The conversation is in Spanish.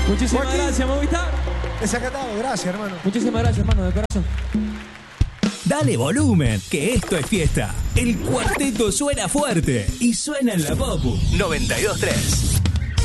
Muchísimas Joaquín. gracias, Movistar. Desacatado, gracias, hermano. Muchísimas gracias, hermano, de corazón. Dale volumen, que esto es fiesta. El cuarteto suena fuerte y suena en la Popu 92.3.